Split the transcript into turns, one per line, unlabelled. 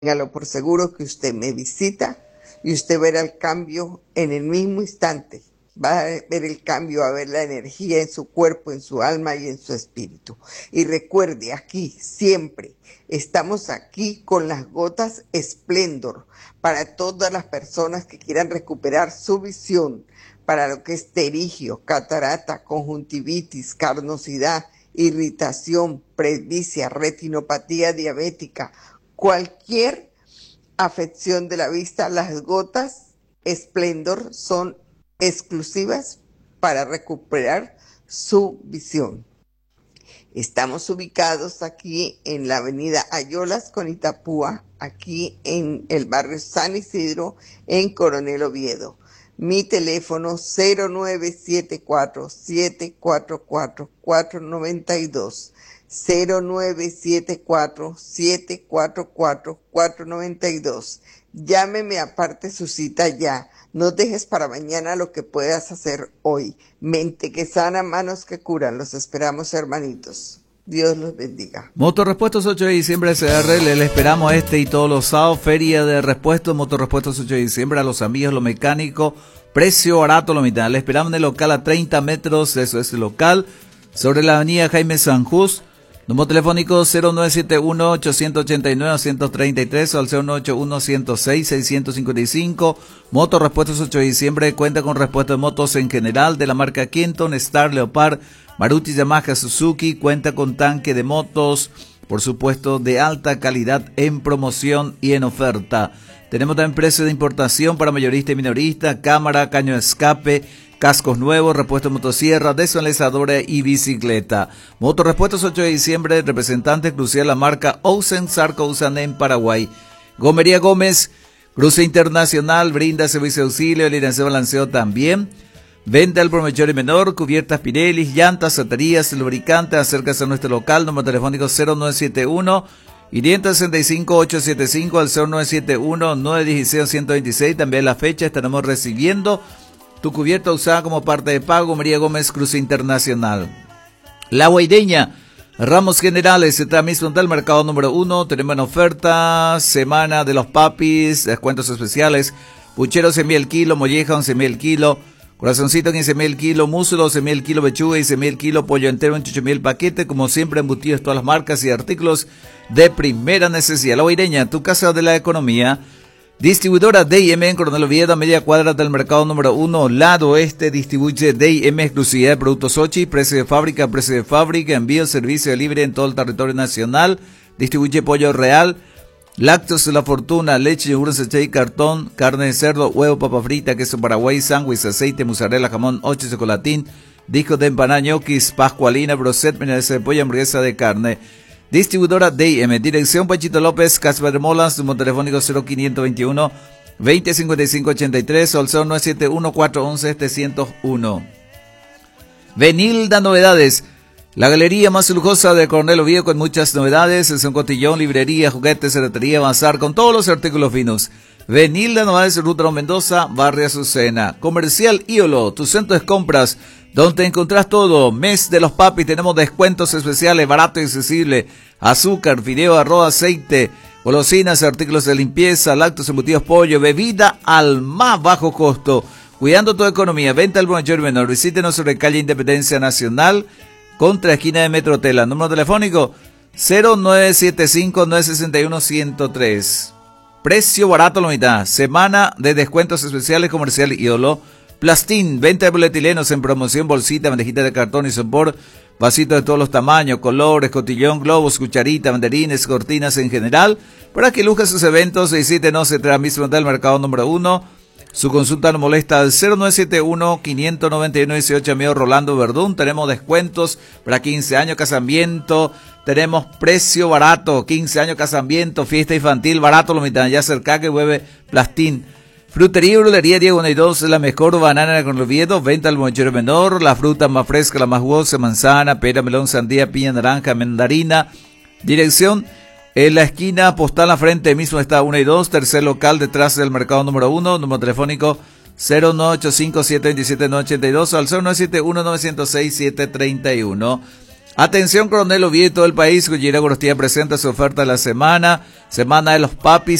Téngalo por seguro que usted me visita y usted verá el cambio en el mismo instante. Va a ver el cambio, va a ver la energía en su cuerpo, en su alma y en su espíritu. Y recuerde, aquí siempre estamos aquí con las gotas Splendor para todas las personas que quieran recuperar su visión, para lo que es pterigio, catarata, conjuntivitis, carnosidad, irritación, presbicia, retinopatía diabética, cualquier afección de la vista. Las gotas Splendor son exclusivas para recuperar su visión. Estamos ubicados aquí en la avenida Ayolas con Itapúa, aquí en el barrio San Isidro, en Coronel Oviedo. Mi teléfono 0974-744-492. 0974-744-492. Llámeme, aparte su cita ya. No dejes para mañana lo que puedas hacer hoy. Mente que sana, manos que curan. Los esperamos, hermanitos. Dios los bendiga.
Motorrepuestos 8 de diciembre SR, le esperamos y todos los sábados, feria de repuestos, Motorrepuestos 8 de diciembre, a los amigos, lo mecánico, precio barato, lo mitad. Le esperamos en el local a 30 metros, eso es el local, sobre la avenida Jaime Sanjús. Número telefónico 0971-889-133 o al 0981-106-655. Motorrepuestos 8 de diciembre cuenta con repuestos de motos en general de la marca Kenton, Star, Leopard, Maruti, Yamaha, Suzuki. Cuenta con tanque de motos, por supuesto, de alta calidad en promoción y en oferta. Tenemos también precios de importación para mayorista y minorista, cámara, caño de escape, cascos nuevos, repuesto de motosierra, desonalizadora y bicicleta. Motorrepuestos 8 de diciembre, representante exclusiva de la marca Ousen Sarco Usan en Paraguay. Gomería Gómez, cruce internacional, brinda servicio de auxilio, liderazgo balanceo también. Venta al por mayor y menor, cubiertas Pirelli, llantas, baterías, lubricantes. Acércase a nuestro local, número telefónico 0971 565-875 al 0971-916-126. También la fecha estaremos recibiendo tu cubierta usada como parte de pago. María Gómez, cruce internacional. La Guaireña, ramos generales, está mismo del mercado número 1. Tenemos en oferta, semana de los papis, descuentos especiales. Puchero 11.000 el kilo, molleja 11.000 el kilo, corazoncito 15.000 el kilo, músculo 12.000 el kilo, pechuga 15.000 el kilo, pollo entero 28.000 el paquete. Como siempre, embutidos todas las marcas y artículos de primera necesidad. La Guaireña, tu casa de la economía. Distribuidora D&M en Coronel Oviedo, a media cuadra del mercado número 1, lado oeste. Distribuye D&M, exclusividad de productos Sochi, precio de fábrica, envío, servicio libre en todo el territorio nacional. Distribuye pollo real, lácteos de la fortuna, leche, yogur, sachet y cartón, carne de cerdo, huevo, papa frita, queso paraguay, sándwich, aceite, mozzarella, jamón, 8 chocolatín, discos de empanada, ñoquis, pascualina, broset, milanesa de pollo, hamburguesa de carne. Distribuidora D&M, dirección Pachito López, Casper Molas, número telefónico 0521 2055 83 o al 0971 411 701. Venilda Novedades, la galería más lujosa de Coronel Oviedo con muchas novedades. Es un cotillón, librería, juguetes, ferretería, bazar con todos los artículos finos. Venilda Novedades, Ruta Mendoza, Barrio Azucena. Comercial Íolo, tu centro de compras, donde encontrás todo. Mes de los papis, tenemos descuentos especiales, barato y accesible. Azúcar, fideo, arroz, aceite, golosinas, artículos de limpieza, lácteos, embutidos, pollo, bebida al más bajo costo. Cuidando tu economía, venta al mayor y menor. Visítenos sobre calle Independencia Nacional, contra esquina de Metrotela. Número telefónico 0975-961-103. Precio barato la mitad. Semana de descuentos especiales. Comercial Ídolo. Plastín, venta de polietilenos en promoción, bolsita, bandejita de cartón y sopor, vasitos de todos los tamaños, colores, cotillón, globos, cucharita, banderines, cortinas en general. Para que luzca sus eventos, visítenos, se transmisión del mercado número 1. Su consulta no molesta al 0971-591-18, amigo Rolando Verdún. Tenemos descuentos para 15 años, casamiento. Tenemos precio barato, 15 años, casamiento, fiesta infantil, barato lo mitad. Ya cerca que hueve Plastín. Frutería y brulería Diego Neidos, la mejor banana con Oviedo, venta al monchero menor, la fruta más fresca, la más jugosa, manzana, pera, melón, sandía, piña, naranja, mandarina. Dirección en la esquina postal, la frente mismo está 1 y 2, tercer local detrás del mercado número 1, número telefónico 0985-727-982 al 0971-906-731. Atención, Coronel Oviedo y todo el país. Gujira Gorostía presenta su oferta de la semana. Semana de los papis.